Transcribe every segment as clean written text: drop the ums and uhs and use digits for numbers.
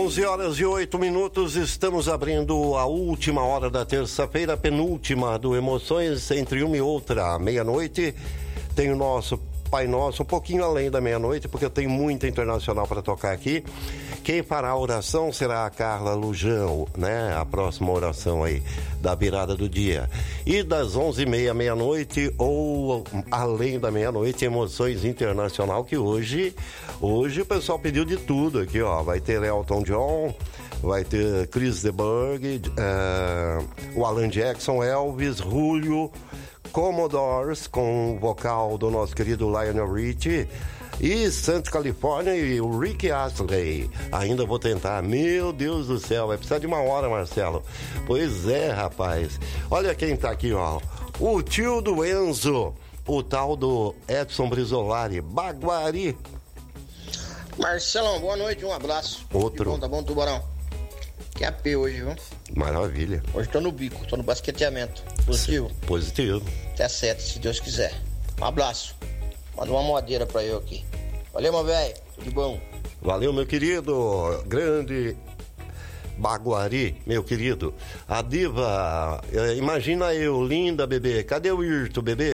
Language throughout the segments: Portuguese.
11h08, estamos abrindo a última hora da terça-feira, penúltima do Emoções, entre uma e outra, meia-noite. Tem o nosso Pai Nosso, um pouquinho além da meia-noite, porque eu tenho muita internacional para tocar aqui. Quem fará a oração será a Carla Lujão, né? A próxima oração aí, da virada do dia. E das 11h30 à meia-noite, ou além da meia-noite, Emoções Internacional, que hoje o pessoal pediu de tudo aqui, ó. Vai ter Elton John, vai ter Chris de Burgh, o Alan Jackson, Elvis, Julio, Commodores, com o vocal do nosso querido Lionel Richie, e Santa Califórnia e o Rick Astley. Ainda vou tentar. Meu Deus do céu, vai precisar de uma hora, Marcelo. Pois é, rapaz. Olha quem tá aqui, ó. O tio do Enzo, o tal do Edson Brizolari, Baguari. Marcelão, boa noite, um abraço. Outro. Tá bom, Tubarão? Que AP hoje, viu? Maravilha. Hoje tô no bico, tô no basqueteamento. Positivo? Positivo. Até 7, se Deus quiser. Um abraço. Manda uma modeira pra eu aqui. Valeu, meu velho. Tudo de bom. Valeu, meu querido. Grande Baguari, meu querido. A diva, imagina eu, linda, bebê. Cadê o Irto, bebê?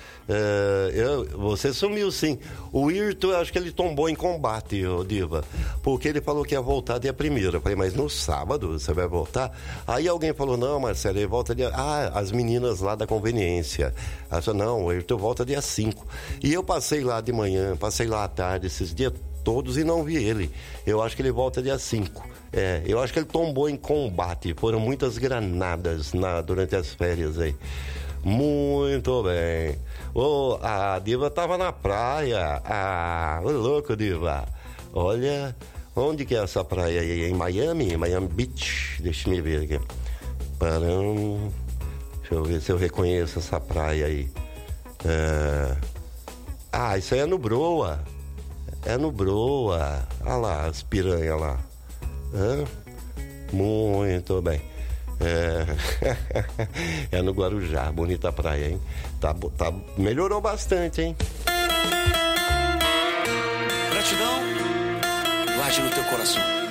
Você sumiu, sim. O Irto, eu acho que ele tombou em combate, ô diva, porque ele falou que ia voltar dia 1º. Eu falei, mas no sábado você vai voltar? Aí alguém falou, não, Marcelo, ele volta dia... as meninas lá da conveniência. Ela falou, não, o Irto volta dia 5. E eu passei lá de manhã, passei lá à tarde, esses dias todos, e não vi ele. Eu acho que ele volta dia 5. Eu acho que ele tombou em combate. Foram muitas granadas durante as férias aí. Muito bem. A diva tava na praia. Ô louco, diva. Olha, onde que é essa praia aí? Em Miami? Miami Beach. Deixa eu ver aqui. Deixa eu ver se eu reconheço essa praia aí. Isso aí é no Broa. É no Broa. Olha lá, as piranhas lá. Muito bem. É no Guarujá, bonita praia, hein? Melhorou bastante, hein? Gratidão, guarde no teu coração.